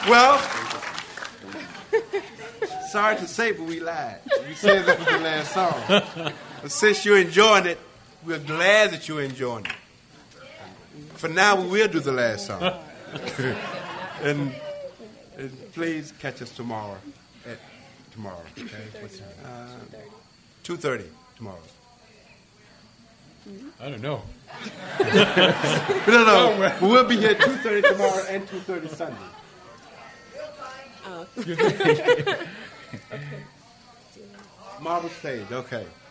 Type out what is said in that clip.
Well, sorry to say, but we lied. We said that was the last song. But since you're enjoying it, we're glad that you're enjoying it. For now, we will do the last song. and please catch us tomorrow. Okay? 2:30 tomorrow. I don't know. No. We'll be here 2:30 tomorrow and 2:30 Sunday. Oh. Marble stage, okay.